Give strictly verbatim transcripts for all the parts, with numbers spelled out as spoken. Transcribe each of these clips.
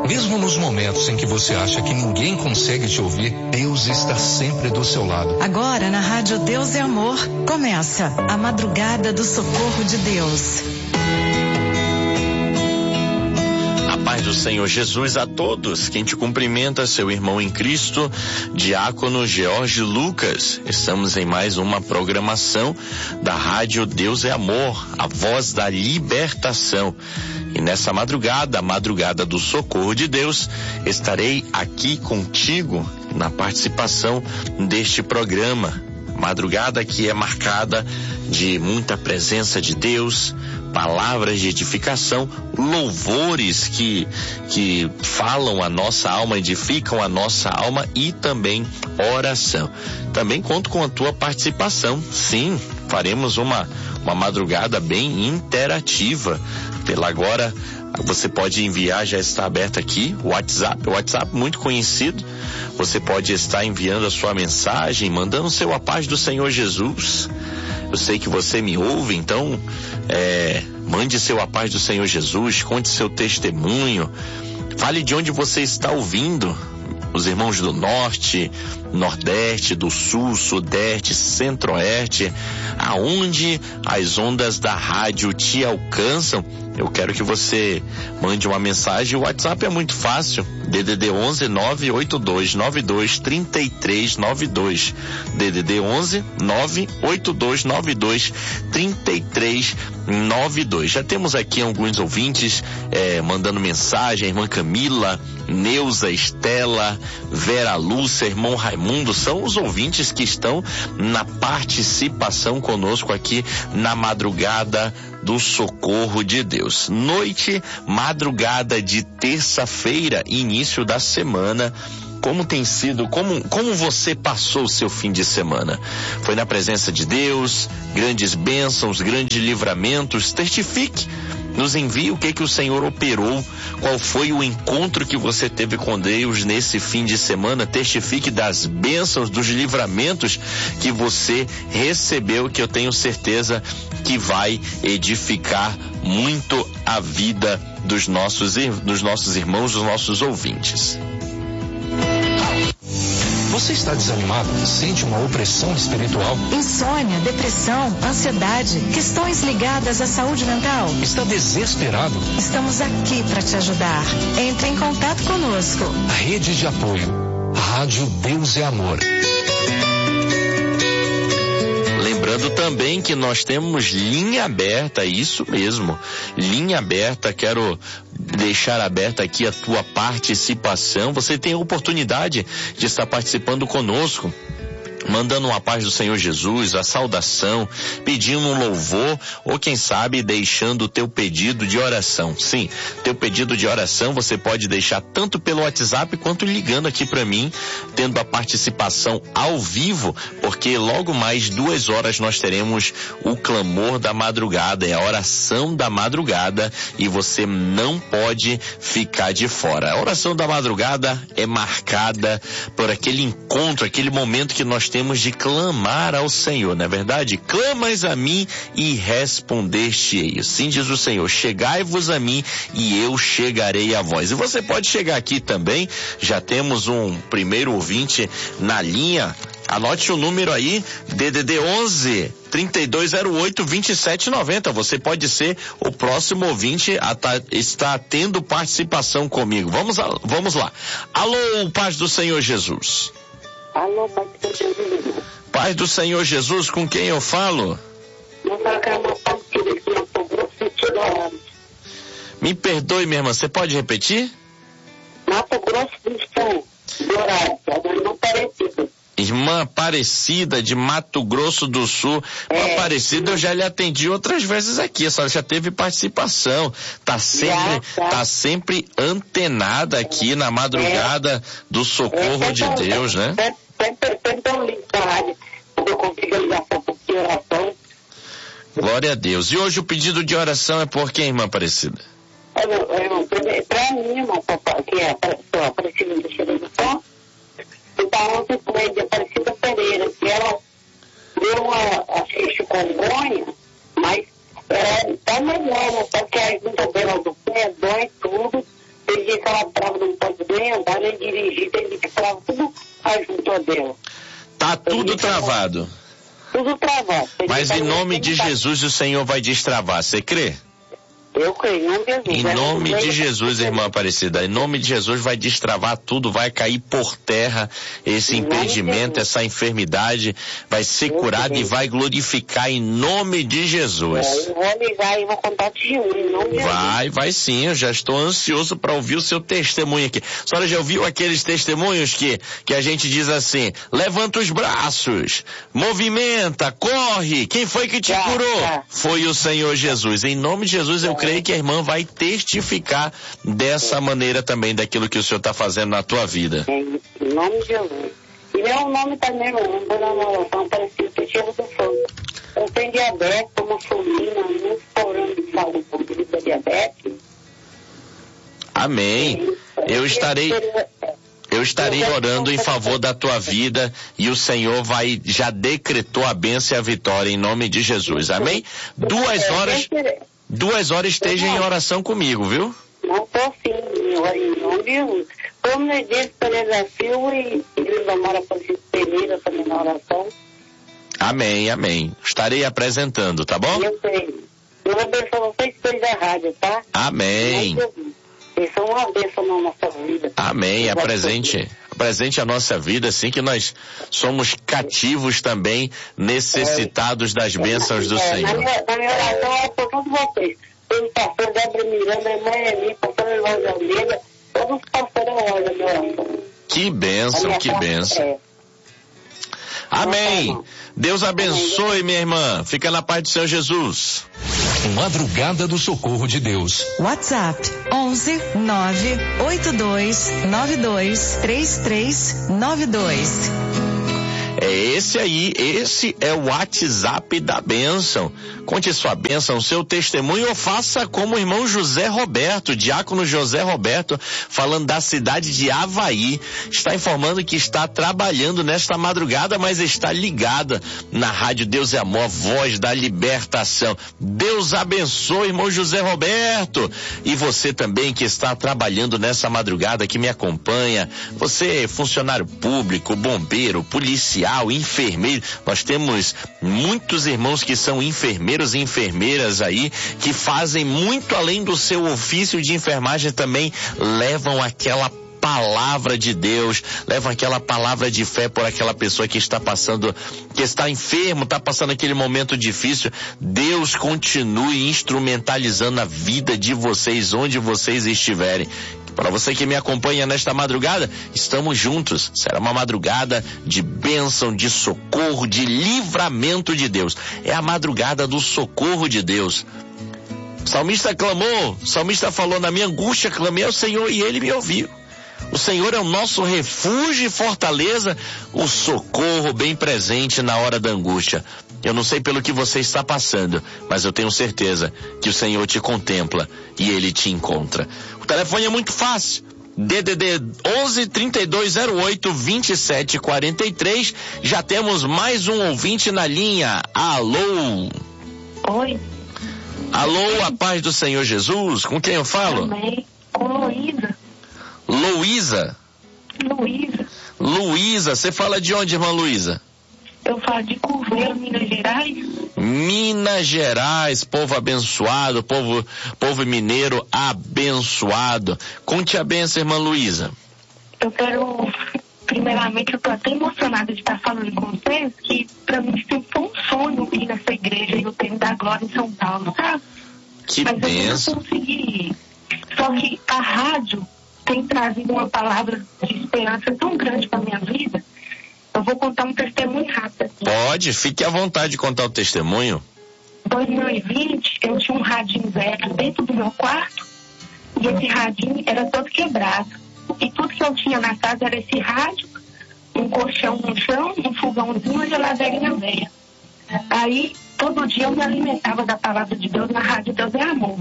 Mesmo nos momentos em que você acha que ninguém consegue te ouvir, Deus está sempre do seu lado. Agora na Rádio Deus é Amor, começa a Madrugada do Socorro de Deus. A paz do Senhor Jesus a todos. Quem te cumprimenta, seu irmão em Cristo, Diácono George Lucas. Estamos em mais uma programação da Rádio Deus é Amor, a voz da libertação. E nessa madrugada, a madrugada do Socorro de Deus, estarei aqui contigo na participação deste programa. Madrugada que é marcada de muita presença de Deus, palavras de edificação, louvores que, que falam a nossa alma, edificam a nossa alma e também oração. Também conto com a tua participação. Sim, faremos uma, uma madrugada bem interativa. Pela agora, você pode enviar, já está aberto aqui, o WhatsApp, o WhatsApp muito conhecido. Você pode estar enviando a sua mensagem, mandando seu a paz do Senhor Jesus. Eu sei que você me ouve, então é, mande seu a paz do Senhor Jesus, conte seu testemunho, fale de onde você está ouvindo. Os irmãos do Norte, Nordeste, do Sul, Sudeste, Centro-Oeste, aonde as ondas da rádio te alcançam. Eu quero que você mande uma mensagem. O WhatsApp é muito fácil. D D D onze nove oito dois nove dois três três nove dois. D D D onze nove oito dois nove dois três três nove dois. Já temos aqui alguns ouvintes eh, mandando mensagem. A irmã Camila, Neuza, Estela, Vera Lúcia, irmão Raimundo, são os ouvintes que estão na participação conosco aqui na madrugada do Socorro de Deus. Noite, madrugada de terça-feira, início da semana. Como tem sido, como, como você passou o seu fim de semana? Foi na presença de Deus, grandes bênçãos, grandes livramentos? Testifique, nos envie o que que o Senhor operou, qual foi o encontro que você teve com Deus nesse fim de semana. Testifique das bênçãos, dos livramentos que você recebeu, que eu tenho certeza que vai edificar muito a vida dos nossos, dos nossos irmãos, dos nossos ouvintes. Você está desanimado? Sente uma opressão espiritual? Insônia, depressão, ansiedade, questões ligadas à saúde mental? Está desesperado? Estamos aqui para te ajudar. Entre em contato conosco. Rede de apoio. Rádio Deus é Amor. Lembrando também que nós temos linha aberta, isso mesmo, linha aberta. Quero deixar aberta aqui a tua participação. Você tem a oportunidade de estar participando conosco, mandando uma paz do Senhor Jesus, a saudação, pedindo um louvor ou quem sabe deixando o teu pedido de oração. Sim, teu pedido de oração você pode deixar tanto pelo WhatsApp quanto ligando aqui para mim, tendo a participação ao vivo, porque logo mais duas horas nós teremos o clamor da madrugada, é a oração da madrugada e você não pode ficar de fora. A oração da madrugada é marcada por aquele encontro, aquele momento que nós temos de clamar ao Senhor, não é verdade? Clamas a mim e respondeste-ei. Sim, diz o Senhor, chegai-vos a mim e eu chegarei a vós. E você pode chegar aqui também, já temos um primeiro ouvinte na linha. Anote o número aí, D D D onze, trinta e dois zero oito, vinte e sete noventa. Você pode ser o próximo ouvinte a tá, está tendo participação comigo. Vamos, a, vamos lá. Alô, paz do Senhor Jesus. Alô, Pai do Senhor Jesus. Paz do Senhor Jesus, com quem eu falo? Me perdoe, minha irmã, você pode repetir? Mato Grosso do Sul, Dourado, irmã Aparecida. Irmã Aparecida de Mato Grosso do Sul. É. Irmã Aparecida, eu já lhe atendi outras vezes aqui, a senhora já teve participação. Tá sempre, já, tá. tá sempre antenada aqui na madrugada é. do Socorro é, de tão, Deus, né? Sempre tão lindo a rádio, eu consigo ligar para de oração. Glória a Deus. E hoje o pedido de oração é por quem, irmã Aparecida? Para mim, irmã, que é a Aparecida do Xeremitão. Então, ontem foi de Aparecida Pereira, que ela deu uma chikungunya, mas ela está melhor, só que a ajuda dela do pé, dói tudo. Tem dia que ela trava no quando ele dirigir, tem que falar tudo junto a Deus. Tá tudo travado. Tudo travado. Mas em nome de Jesus o Senhor vai destravar, você crê? Eu creio, em nome de Jesus. Em nome de Jesus, irmã Aparecida, em nome de Jesus vai destravar tudo, vai cair por terra esse impedimento, essa enfermidade, vai ser curado e vai glorificar em nome de Jesus. É, eu vou ligar e vou contar de um, em nome de Jesus. Vai, vai sim, eu já estou ansioso para ouvir o seu testemunho aqui. A senhora já ouviu aqueles testemunhos que, que a gente diz assim, levanta os braços, movimenta, corre, quem foi que te Já, curou? já. Foi o Senhor Jesus. Em nome de Jesus eu creio que a irmã vai testificar dessa maneira também daquilo que o Senhor está fazendo na tua vida. Em nome de Jesus. E meu nome também, não vou dar uma oração parecida com o Tiro do Fogo. Eu tenho diabetes, tomo insulina, muito problema de saúde por causa da diabetes. Amém. Eu estarei... Eu estarei orando em favor da tua vida e o Senhor vai, já decretou a bênção e a vitória em nome de Jesus. Amém? Duas horas, duas horas esteja em oração comigo, viu? Não estou sim, em nome de Jesus. Como eu disse, Pereira Silva e Igreja Mora Francisco Pereira também na oração. Amém, amém. Estarei apresentando, tá bom? Eu sei. Eu abençoo vocês todos da rádio, tá? Amém. Eles são uma bênção na nossa vida. Amém. Apresente, apresente a nossa vida, assim que nós somos cativos também, necessitados das bênçãos do é, Senhor. Na minha, na minha oração é por todos vocês. Pelo pastor Débora Miranda, irmã Eli, pastor Eloy Almeida, todos os pastores olham na minha oração. Que bênção, que bênção. É. Amém. Deus abençoe, minha irmã. Fica na paz do Senhor Jesus. Madrugada do Socorro de Deus. WhatsApp onze nove oito dois nove dois três três nove dois. É esse aí, esse é o WhatsApp da bênção. Conte sua bênção, seu testemunho, ou faça como o irmão José Roberto, diácono José Roberto, falando da cidade de Avaí. Está informando que está trabalhando nesta madrugada, mas está ligada na rádio Deus é Amor, voz da libertação. Deus abençoe, irmão José Roberto. E você também que está trabalhando nessa madrugada, que me acompanha, você funcionário público, bombeiro, policial, enfermeiro, nós temos muitos irmãos que são enfermeiros e enfermeiras aí, que fazem muito além do seu ofício de enfermagem, também levam aquela palavra de Deus, levam aquela palavra de fé por aquela pessoa que está passando, que está enfermo, está passando aquele momento difícil. Deus continue instrumentalizando a vida de vocês onde vocês estiverem. Para você que me acompanha nesta madrugada, estamos juntos. Será uma madrugada de bênção, de socorro, de livramento de Deus. É a madrugada do socorro de Deus. O salmista clamou, o salmista falou, na minha angústia clamei ao Senhor e Ele me ouviu. O Senhor é o nosso refúgio e fortaleza, o socorro bem presente na hora da angústia. Eu não sei pelo que você está passando, mas eu tenho certeza que o Senhor te contempla e Ele te encontra. O telefone é muito fácil. D D D onze, trinta e dois zero oito, vinte e sete quarenta e três. Já temos mais um ouvinte na linha. Alô? Oi. Alô, a paz do Senhor Jesus. Com quem eu falo? Amém. Com Luísa. Luísa? Luísa. Luísa, você fala de onde, irmã Luísa? Eu falo de Curvelo, Minas Gerais. Minas Gerais, povo abençoado, povo, povo mineiro abençoado. Conte a benção, irmã Luísa. Eu quero, primeiramente, eu estou até emocionada de estar falando com vocês, que para mim sempre foi um sonho ir nessa igreja e o Tempo da Glória em São Paulo, sabe? Que Mas benção. eu não consegui ir. Só que a rádio tem trazido uma palavra de esperança tão grande para minha vida. Eu vou contar um testemunho rápido aqui. Pode, fique à vontade de contar o testemunho. Em dois mil e vinte, eu tinha um radinho velho dentro do meu quarto e esse radinho era todo quebrado. E tudo que eu tinha na casa era esse rádio, um colchão no chão, um fogãozinho, uma geladeirinha velha. Aí, todo dia eu me alimentava da palavra de Deus na rádio Deus é Amor.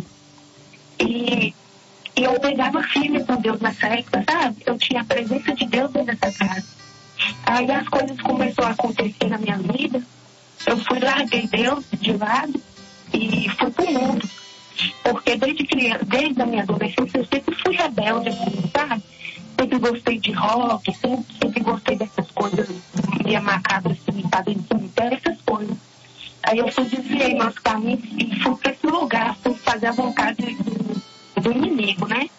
E, e eu pegava firme com Deus nessa época, sabe? Eu tinha a presença de Deus dentro dessa casa. Aí as coisas começaram a acontecer na minha vida. Eu fui, larguei Deus de lado e fui pro mundo. Porque desde criança, desde a minha adolescência, eu sempre fui rebelde, assim, sabe? sempre gostei de rock, sempre, sempre gostei dessas coisas, meia macabra, assim, tá dentro do cemitério, essas coisas. Aí eu fui desviei meus caminhos e fui para esse lugar, fui fazer a vontade do, do inimigo, né?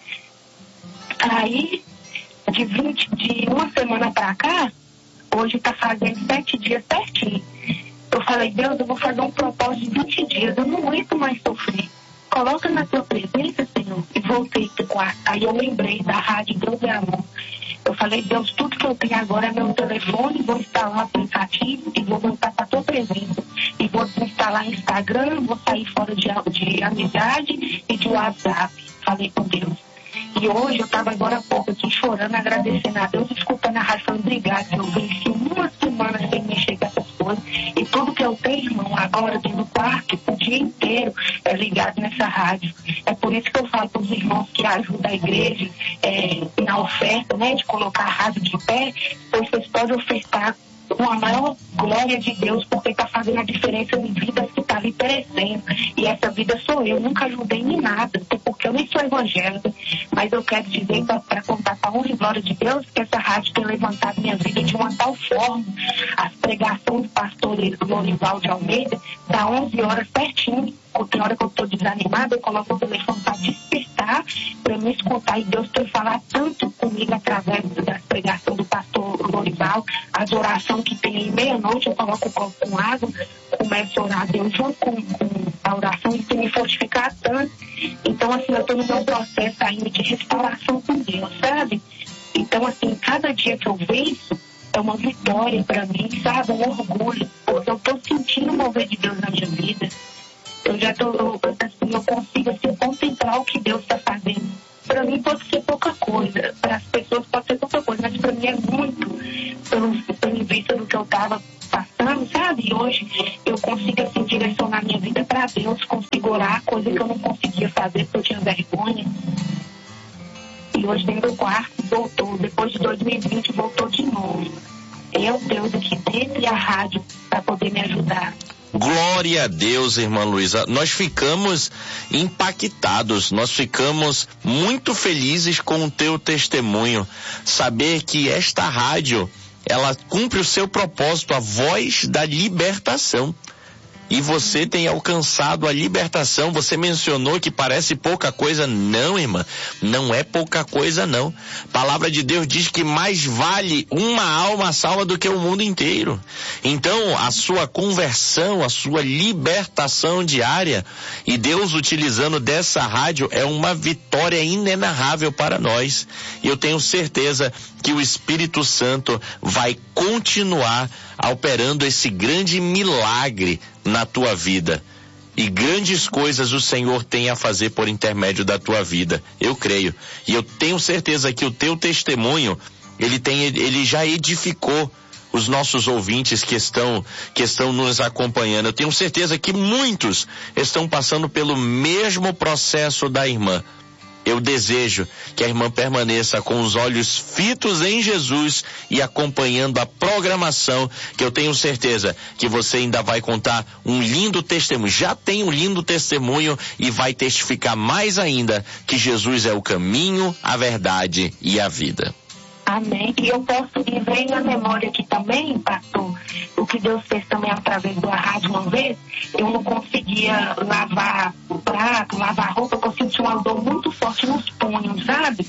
Aí, de, vinte, de uma semana pra cá, hoje tá fazendo sete dias certinho. Eu falei, Deus, eu vou fazer um propósito de vinte dias, eu não aguento mais sofrer. Coloca na tua presença, Senhor. E voltei pro quarto. Aí eu lembrei da rádio Deus é Amor. Eu falei, Deus, tudo que eu tenho agora é meu telefone, vou instalar um aplicativo e vou voltar para a tua presença. E vou instalar Instagram, vou sair fora de, de amizade e de WhatsApp. Falei com Deus. E hoje eu estava agora há pouco aqui chorando, agradecendo a Deus, escutando a rádio, falando, obrigado, que eu venci uma semana sem mexer com essas coisas. E tudo que eu tenho, irmão, agora dentro do quarto, o dia inteiro, é ligado nessa rádio. É por isso que eu falo para os irmãos que ajudam a igreja é, na oferta, né, de colocar a rádio de pé, pois vocês podem ofertar com a maior glória de Deus, porque está fazendo a diferença em vidas que estão ali perecendo. E essa vida sou eu, nunca ajudei em nada, porque eu nem sou evangélica, mas eu quero dizer, para contar com a honra e glória de Deus, que essa rádio tem levantado minha vida de uma tal forma. As pregações do pastor Lorival de Almeida, dá onze horas certinho. Tem hora que eu estou desanimada, eu coloco o telefone para despertar, para me escutar, e Deus tem falado tanto comigo através das pregações do pastor Lorival, as orações que tem aí meia-noite, eu coloco o copo com água, começo a orar a Deus junto com, com a oração, e tem me fortificado tanto. Então, assim, eu estou no meu processo ainda de restauração com Deus, sabe? Então, assim, cada dia que eu venço, é uma vitória para mim, sabe? Um orgulho, porque eu estou sentindo o mover de Deus na minha vida. Eu já tô, eu, assim, eu consigo assim, contemplar o que Deus está fazendo. Para mim pode ser pouca coisa, para as pessoas pode ser pouca coisa, mas para mim é muito, pelo, pelo vista do que eu estava passando, sabe? E hoje eu consigo assim, direcionar minha vida para Deus, consigo orar, coisa que eu não conseguia fazer porque eu tinha vergonha. E hoje dentro do quarto voltou, depois de dois mil e vinte voltou de novo. É o Deus aqui dentro e a rádio para poder me ajudar. Glória a Deus, irmã Luísa. Nós ficamos impactados, nós ficamos muito felizes com o teu testemunho. Saber que esta rádio, ela cumpre o seu propósito, a voz da libertação. E você tem alcançado a libertação. Você mencionou que parece pouca coisa. Não, irmã, não é pouca coisa, não. A palavra de Deus diz que mais vale uma alma salva do que o mundo inteiro. Então, a sua conversão, a sua libertação diária, e Deus utilizando dessa rádio, é uma vitória inenarrável para nós. E eu tenho certeza que o Espírito Santo vai continuar operando esse grande milagre na tua vida. E grandes coisas o Senhor tem a fazer por intermédio da tua vida. Eu creio. E eu tenho certeza que o teu testemunho, ele tem, ele já edificou os nossos ouvintes que estão, que estão nos acompanhando. Eu tenho certeza que muitos estão passando pelo mesmo processo da irmã. Eu desejo que a irmã permaneça com os olhos fitos em Jesus e acompanhando a programação, que eu tenho certeza que você ainda vai contar um lindo testemunho. Já tem um lindo testemunho e vai testificar mais ainda que Jesus é o caminho, a verdade e a vida. Amém. E eu posso, e vem na memória aqui também, pastor, o que Deus fez também através da rádio uma vez, eu não conseguia lavar o prato, lavar a roupa, porque eu sentia uma dor muito forte nos punhos, sabe?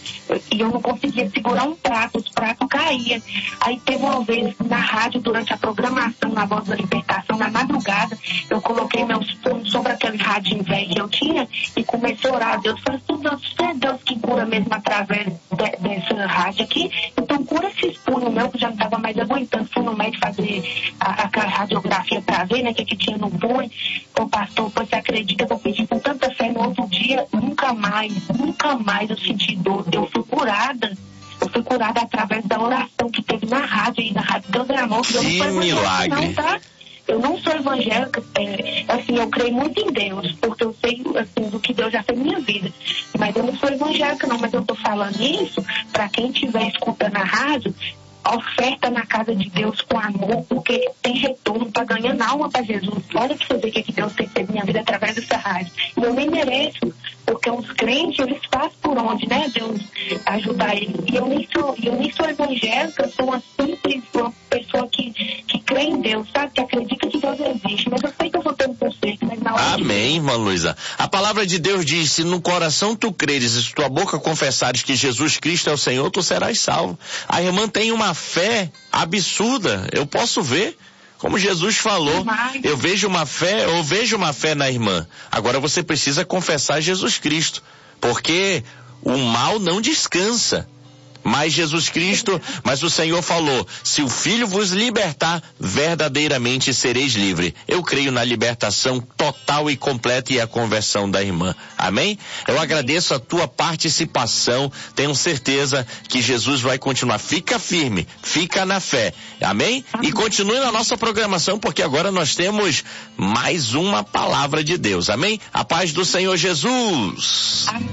E eu não conseguia segurar um prato, os pratos caíam. Aí teve uma vez na rádio, durante a programação, na Voz da Libertação, na madrugada, eu coloquei meus punhos sobre aquele rádio velho que eu tinha e comecei a orar a Deus. Falei, Deus, é Deus que cura mesmo através de, dessa rádio aqui, então cura esses punhos meus, que já não estava mais aguentando. Fui no médico fazer a, a radiografia para ver, né, o que, que tinha no punho. O pastor, você acredita que eu pedi com tanta fé, no outro dia, nunca mais, nunca mais eu senti dor. Eu fui curada. Eu fui curada através da oração que teve na rádio e na rádio Deus é Amor. Que milagre! Não, tá? Eu não sou evangélica, é, assim, eu creio muito em Deus, porque eu sei, assim, do que Deus já fez na minha vida. Mas eu não sou evangélica, não, mas eu tô falando isso para quem estiver escutando a rádio, oferta na casa de Deus com amor, porque tem retorno, tá ganhando alma para Jesus. Olha pra você ver o que, que Deus tem feito na minha vida através dessa rádio. E eu nem mereço, porque os crentes, eles fazem por onde, né, Deus ajudar eles. E eu nem sou, eu nem sou evangélica, eu sou uma simples, uma pessoa que, que crê em Deus, sabe? Que acredita que Deus existe. Mas eu sei que eu vou ter um conceito, mas na hora Amém, de... irmã Luísa. A palavra de Deus diz, se no coração tu creres e se tua boca confessares que Jesus Cristo é o Senhor, tu serás salvo. A irmã tem uma fé absurda, eu posso ver. Como Jesus falou, eu vejo uma fé, eu vejo uma fé na irmã. Agora você precisa confessar Jesus Cristo, porque o mal não descansa. Mas Jesus Cristo, mas o Senhor falou, se o Filho vos libertar, verdadeiramente sereis livre. Eu creio na libertação total e completa e a conversão da irmã. Amém? Eu agradeço a tua participação, tenho certeza que Jesus vai continuar. Fica firme, fica na fé. Amém? E continue na nossa programação, porque agora nós temos mais uma palavra de Deus. Amém? A paz do Senhor Jesus. Amém.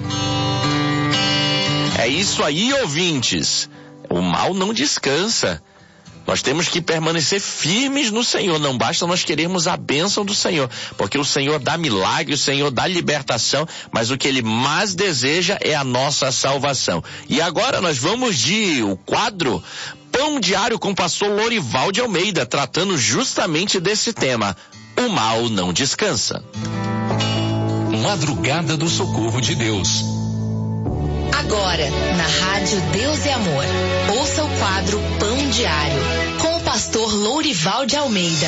É isso aí, ouvintes. O mal não descansa. Nós temos que permanecer firmes no Senhor. Não basta nós querermos a bênção do Senhor, porque o Senhor dá milagre, o Senhor dá libertação, mas o que Ele mais deseja é a nossa salvação. E agora nós vamos de o quadro Pão Diário com o pastor Lorival de Almeida, tratando justamente desse tema. O mal não descansa. Madrugada do Socorro de Deus. Agora, na Rádio Deus é Amor, ouça o quadro Pão Diário, com o pastor Lourival de Almeida.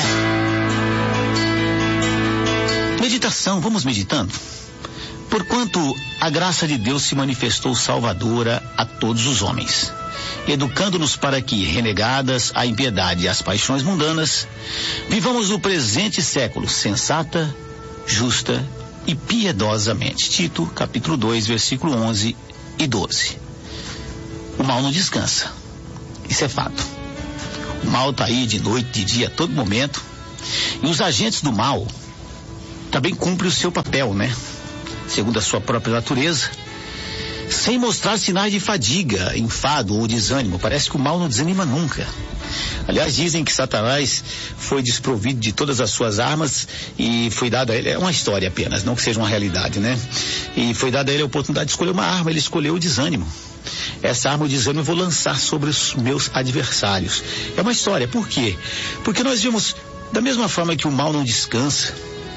Meditação, vamos meditando? Porquanto a graça de Deus se manifestou salvadora a todos os homens, educando-nos para que, renegadas a impiedade e as paixões mundanas, vivamos no presente século sensata, justa e piedosamente. Tito, capítulo dois, versículo onze e doze. O mal não descansa. Isso é fato. O mal está aí de noite, de dia, a todo momento. E os agentes do mal também cumprem o seu papel, né? Segundo a sua própria natureza, sem mostrar sinais de fadiga, enfado ou desânimo. Parece que o mal não desanima nunca. Aliás, dizem que Satanás foi desprovido de todas as suas armas e foi dado a ele, é uma história apenas, não que seja uma realidade, né? E foi dada a ele a oportunidade de escolher uma arma, ele escolheu o desânimo. Essa arma, o desânimo, eu vou lançar sobre os meus adversários. É uma história, por quê? Porque nós vimos, da mesma forma que o mal não descansa,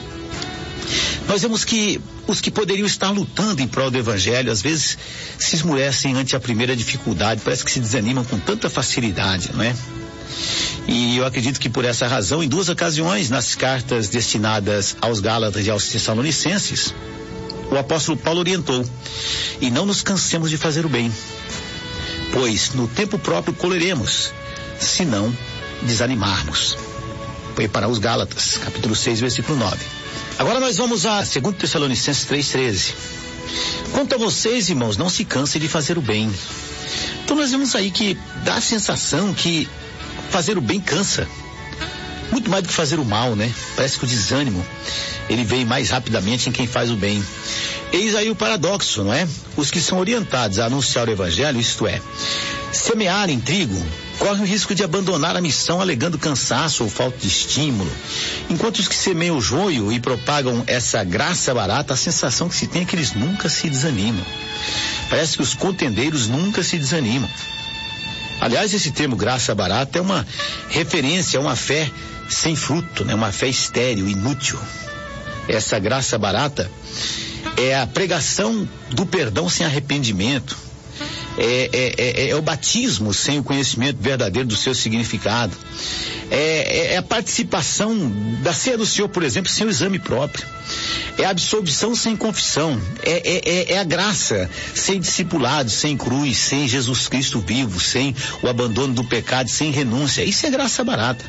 nós vemos que os que poderiam estar lutando em prol do evangelho, às vezes se esmurecem ante a primeira dificuldade, parece que se desanimam com tanta facilidade, não é? E eu acredito que por essa razão, em duas ocasiões, nas cartas destinadas aos Gálatas e aos Tessalonicenses, o apóstolo Paulo orientou: e não nos cansemos de fazer o bem, pois no tempo próprio colheremos, se não desanimarmos. Foi para os Gálatas, capítulo seis, versículo nove. Agora nós vamos a segundo Tessalonicenses três, treze. Quanto a vocês, irmãos, não se cansem de fazer o bem. Então nós vemos aí que dá a sensação que fazer o bem cansa. Muito mais do que fazer o mal, né? Parece que o desânimo, ele vem mais rapidamente em quem faz o bem. Eis aí o paradoxo, não é? Os que são orientados a anunciar o evangelho, isto é, semearem trigo, correm o risco de abandonar a missão alegando cansaço ou falta de estímulo. Enquanto os que semeiam o joio e propagam essa graça barata, a sensação que se tem é que eles nunca se desanimam. Parece que os contendeiros nunca se desanimam. Aliás, esse termo graça barata é uma referência a uma fé sem fruto, né? Uma fé estéril, inútil. Essa graça barata é a pregação do perdão sem arrependimento. É, é, é, é o batismo sem o conhecimento verdadeiro do seu significado. É, é a participação da ceia do Senhor, por exemplo, sem o exame próprio. É a absolvição sem confissão. É, é, é a graça sem discipulado, sem cruz, sem Jesus Cristo vivo, sem o abandono do pecado, sem renúncia. Isso é graça barata.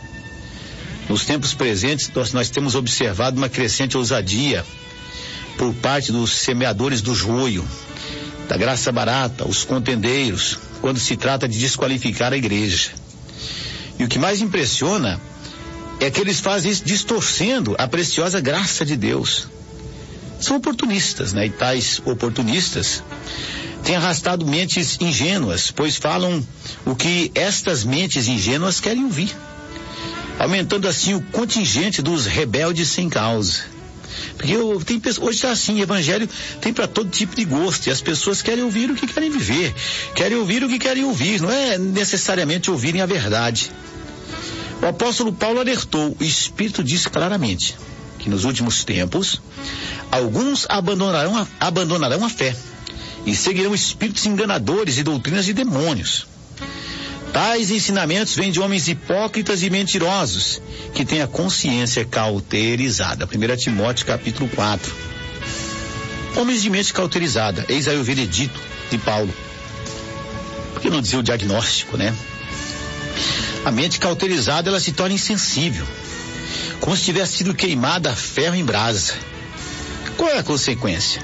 Nos tempos presentes, nós, nós temos observado uma crescente ousadia por parte dos semeadores do joio, da graça barata, os contendeiros, quando se trata de desqualificar a igreja. E o que mais impressiona é que eles fazem isso distorcendo a preciosa graça de Deus. São oportunistas, né? E tais oportunistas tem arrastado mentes ingênuas, pois falam o que estas mentes ingênuas querem ouvir, aumentando assim o contingente dos rebeldes sem causa. Porque eu, tem, hoje está assim, evangelho tem para todo tipo de gosto, e as pessoas querem ouvir o que querem viver, querem ouvir o que querem ouvir, não é necessariamente ouvirem a verdade. O apóstolo Paulo alertou, o Espírito diz claramente que nos últimos tempos alguns abandonarão a, abandonarão a fé e seguirão espíritos enganadores e doutrinas de demônios. Tais ensinamentos vêm de homens hipócritas e mentirosos, que têm a consciência cauterizada. primeiro Timóteo capítulo quatro. Homens de mente cauterizada, eis aí o veredito de Paulo. Por que não dizer o diagnóstico, né? A mente cauterizada, ela se torna insensível, como se tivesse sido queimada a ferro em brasa. Qual é a consequência?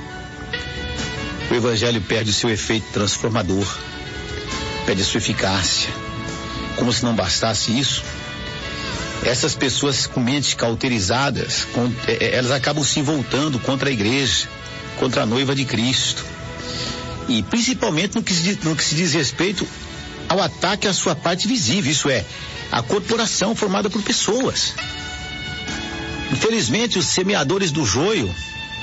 O evangelho perde o seu efeito transformador, perde a sua eficácia. Como se não bastasse isso, essas pessoas com mentes cauterizadas, com, eh, elas acabam se voltando contra a igreja, contra a noiva de Cristo. E principalmente no que se, no que se diz respeito ao ataque à sua parte visível, isso é, a corporação formada por pessoas. Infelizmente, os semeadores do joio,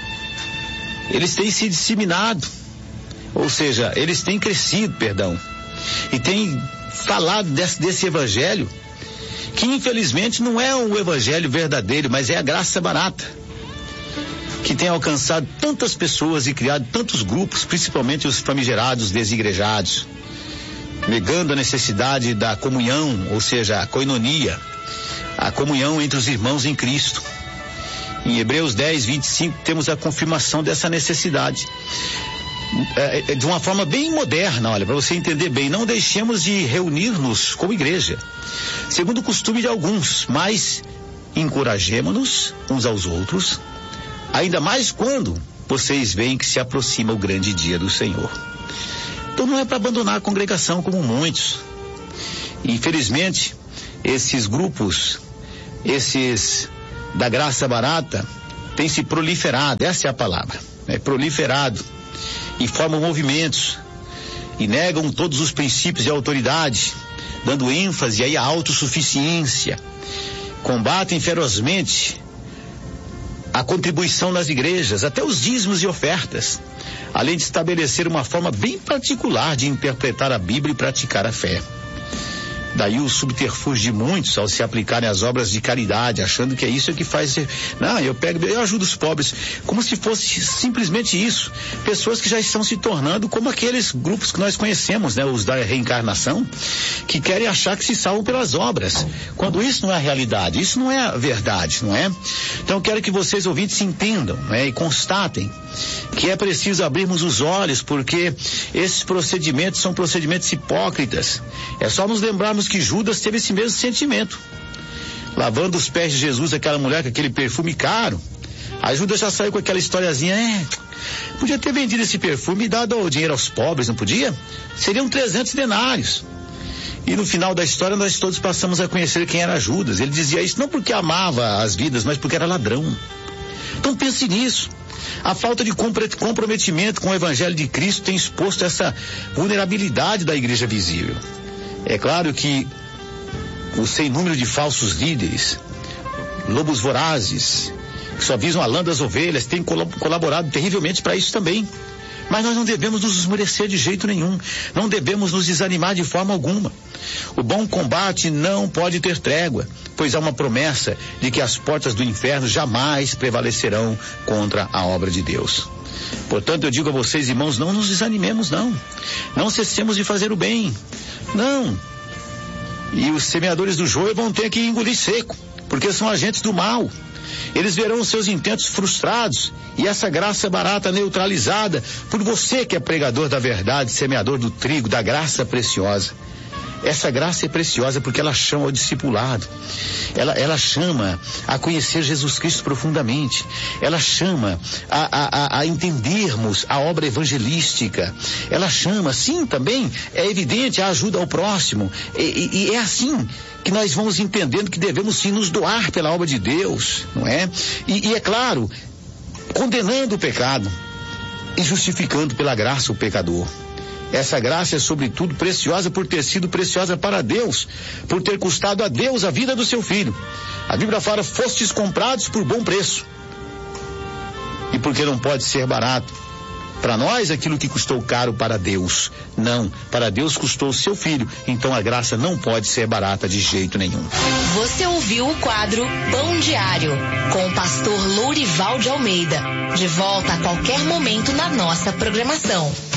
eles têm se disseminado, ou seja, eles têm crescido, perdão, e têm falado desse, desse evangelho, que infelizmente não é o evangelho verdadeiro, mas é a graça barata, que tem alcançado tantas pessoas e criado tantos grupos, principalmente os famigerados desigrejados, negando a necessidade da comunhão, ou seja, a koinonia, a comunhão entre os irmãos em Cristo. Em Hebreus dez, vinte e cinco, temos a confirmação dessa necessidade. É, de uma forma bem moderna, olha, para você entender bem, não deixemos de reunir-nos como igreja, segundo o costume de alguns, mas encorajemo-nos uns aos outros, ainda mais quando vocês veem que se aproxima o grande dia do Senhor. Então não é para abandonar a congregação como muitos. Infelizmente, esses grupos, esses da graça barata, têm se proliferado, essa é a palavra, é proliferado, e formam movimentos, e negam todos os princípios de autoridade, dando ênfase aí à autossuficiência, combatem ferozmente a contribuição nas igrejas, até os dízimos e ofertas, além de estabelecer uma forma bem particular de interpretar a Bíblia e praticar a fé. Daí o subterfúgio de muitos ao se aplicarem às obras de caridade, achando que é isso que faz. Não, eu pego, eu ajudo os pobres, como se fosse simplesmente isso. Pessoas que já estão se tornando como aqueles grupos que nós conhecemos, né? Os da reencarnação, que querem achar que se salvam pelas obras, quando isso não é a realidade, isso não é a verdade, não é? Então eu quero que vocês ouvintes se entendam, né? E constatem que é preciso abrirmos os olhos, porque esses procedimentos são procedimentos hipócritas. É só nos lembrarmos que Judas teve esse mesmo sentimento, lavando os pés de Jesus, aquela mulher com aquele perfume caro. A Judas já saiu com aquela historiazinha, é, podia ter vendido esse perfume e dado o dinheiro aos pobres, não podia? Seriam trezentos denários. E no final da história nós todos passamos a conhecer quem era Judas. Ele dizia isso não porque amava as vidas, mas porque era ladrão. Então pense nisso. A falta de comprometimento com o evangelho de Cristo tem exposto essa vulnerabilidade da igreja visível. É claro que o sem número de falsos líderes, lobos vorazes, que só visam a lã das ovelhas, têm colaborado terrivelmente para isso também. Mas nós não devemos nos esmorecer de jeito nenhum, não devemos nos desanimar de forma alguma. O bom combate não pode ter trégua, pois há uma promessa de que as portas do inferno jamais prevalecerão contra a obra de Deus. Portanto, eu digo a vocês, irmãos, não nos desanimemos, não. Não cessemos de fazer o bem. Não. E os semeadores do joio vão ter que engolir seco, porque são agentes do mal. Eles verão os seus intentos frustrados e essa graça barata neutralizada por você que é pregador da verdade, semeador do trigo, da graça preciosa. Essa graça é preciosa porque ela chama ao discipulado, ela, ela chama a conhecer Jesus Cristo profundamente, ela chama a, a, a entendermos a obra evangelística, ela chama, sim, também é evidente, a ajuda ao próximo, e, e, e é assim que nós vamos entendendo que devemos sim nos doar pela obra de Deus, não é? E, e é claro, condenando o pecado e justificando pela graça o pecador. Essa graça é sobretudo preciosa por ter sido preciosa para Deus, por ter custado a Deus a vida do seu filho. A Bíblia fala, fostes comprados por bom preço. E porque não pode ser barato. Para nós, aquilo que custou caro para Deus. Não, para Deus custou o seu filho. Então a graça não pode ser barata de jeito nenhum. Você ouviu o quadro Pão Diário, com o pastor Lourival de Almeida. De volta a qualquer momento na nossa programação.